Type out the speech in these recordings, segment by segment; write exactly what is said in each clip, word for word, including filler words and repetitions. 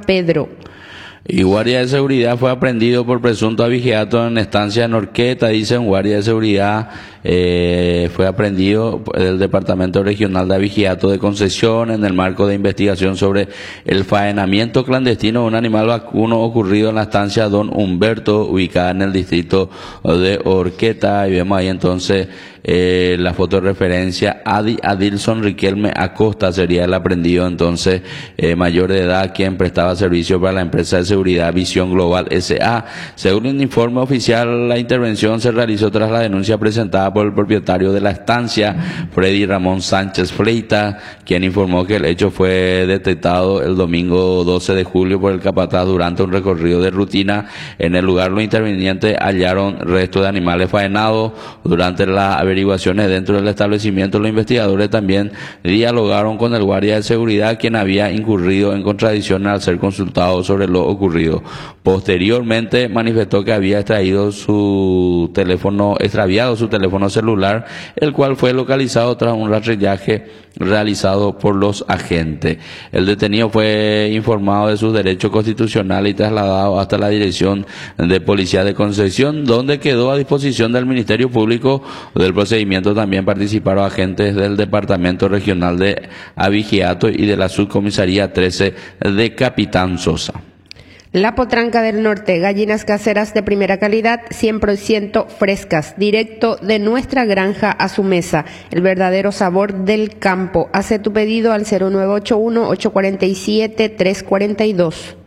Pedro. Y guardia de seguridad fue aprendido por presunto abigeato en estancia Norqueta. Dice un guardia de seguridad eh, fue aprendido del Departamento Regional de Abigeato de Concepción en el marco de investigación sobre el faenamiento clandestino de un animal vacuno ocurrido en la estancia Don Humberto, ubicada en el distrito de Orqueta. Y vemos ahí entonces eh, la foto de referencia. Adi Adilson Riquelme Acosta sería el aprendido, entonces eh, mayor de edad, quien prestaba servicio para la empresa de seguridad Visión Global S A. Según un informe oficial, la intervención se realizó tras la denuncia presentada por el propietario de la estancia, Freddy Ramón Sánchez Fleita, quien informó que el hecho fue detectado el domingo doce de julio por el capataz durante un recorrido de rutina. En el lugar, los intervinientes hallaron restos de animales faenados. Durante las averiguaciones dentro del establecimiento, los investigadores también dialogaron con el guardia de seguridad, quien había incurrido en contradicción al ser consultado sobre lo ocurrido. Posteriormente manifestó que había extraído su teléfono, extraviado su teléfono celular, el cual fue localizado tras un rastrillaje realizado por los agentes. El detenido fue informado de sus derechos constitucionales y trasladado hasta la Dirección de Policía de Concepción, donde quedó a disposición del Ministerio Público. Del procedimiento también participaron agentes del Departamento Regional de Abigeato y de la Subcomisaría trece de Capitán Sosa. La Potranca del Norte, gallinas caseras de primera calidad, cien por ciento frescas, directo de nuestra granja a su mesa, el verdadero sabor del campo. Hace tu pedido al cero nueve ocho uno, ocho cuatro siete, tres cuatro dos.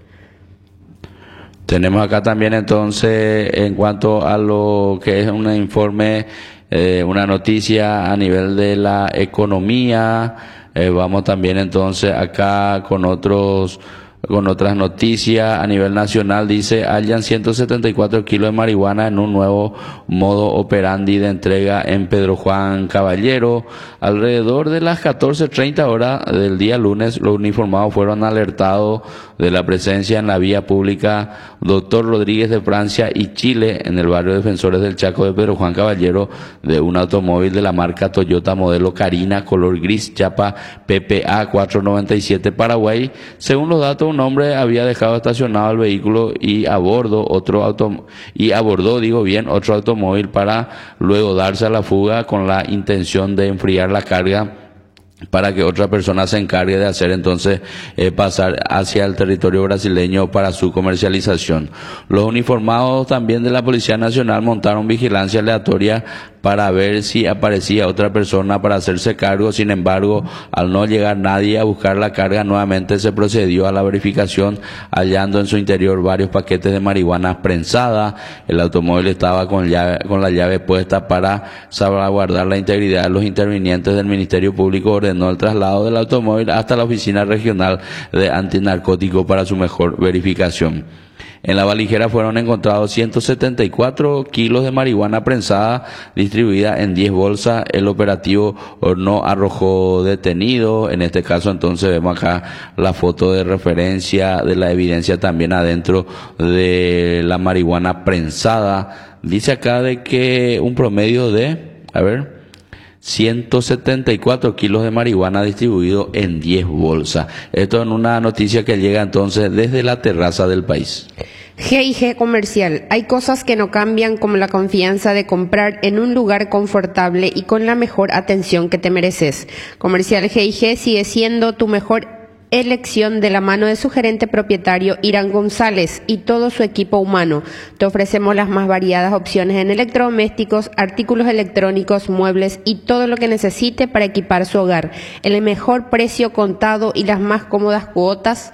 Tenemos acá también entonces, en cuanto a lo que es un informe, eh, una noticia a nivel de la economía, eh, vamos también entonces acá con otros Con otras noticias a nivel nacional. Dice, hallan ciento setenta y cuatro kilos de marihuana en un nuevo modo operandi de entrega en Pedro Juan Caballero. Alrededor de las catorce treinta horas del día lunes, los uniformados fueron alertados de la presencia en la vía pública Doctor Rodríguez de Francia y Chile, en el barrio Defensores del Chaco de Pedro Juan Caballero, de un automóvil de la marca Toyota modelo Carina, color gris, chapa P P A cuatrocientos noventa y siete Paraguay. Según los datos, un hombre había dejado estacionado el vehículo y a bordo otro auto y abordó, digo bien, otro automóvil para luego darse a la fuga con la intención de enfriar la carga para que otra persona se encargue de hacer entonces eh, pasar hacia el territorio brasileño para su comercialización. Los uniformados también de la Policía Nacional montaron vigilancia aleatoria para ver si aparecía otra persona para hacerse cargo. Sin embargo, al no llegar nadie a buscar la carga, nuevamente se procedió a la verificación, hallando en su interior varios paquetes de marihuana prensada. El automóvil estaba con, llave, con la llave puesta para salvaguardar la integridad de los intervinientes. Del Ministerio Público ordenó el traslado del automóvil hasta la Oficina Regional de Antinarcótico para su mejor verificación. En la valijera fueron encontrados ciento setenta y cuatro kilos de marihuana prensada distribuida en diez bolsas. El operativo no arrojó detenido. En este caso entonces vemos acá la foto de referencia de la evidencia también adentro de la marihuana prensada. Dice acá de que un promedio de, a ver, ciento setenta y cuatro kilos de marihuana distribuido en diez bolsas. Esto en una noticia que llega entonces desde la terraza del país. G y G Comercial. Hay cosas que no cambian, como la confianza de comprar en un lugar confortable y con la mejor atención que te mereces. Comercial G y G sigue siendo tu mejor elección de la mano de su gerente propietario Irán González y todo su equipo humano. Te ofrecemos las más variadas opciones en electrodomésticos, artículos electrónicos, muebles y todo lo que necesite para equipar su hogar. El mejor precio contado y las más cómodas cuotas.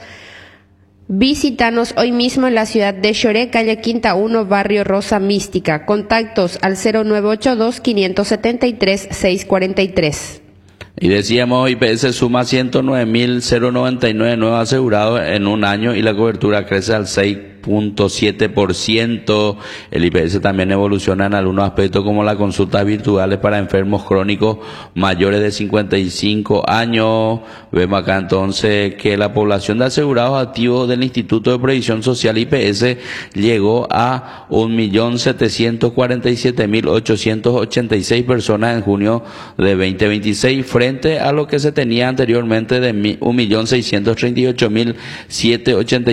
Visítanos hoy mismo en la ciudad de Choré, calle Quinta uno, barrio Rosa Mística. Contactos al cero nueve ocho dos, cinco siete tres, seis cuatro tres. Y decíamos, I P S suma ciento nueve mil noventa y nueve nuevos asegurados en un año y la cobertura crece al seis punto siete por ciento. El I P S también evoluciona en algunos aspectos, como las consultas virtuales para enfermos crónicos mayores de cincuenta y cinco años. Vemos acá entonces que la población de asegurados activos del Instituto de Previsión Social I P S llegó a un millón setecientos cuarenta y siete mil ochocientos ochenta y seis personas en junio de veinte veintiséis, frente a lo que se tenía anteriormente de un millón seiscientos treinta y ocho mil setecientos ochenta y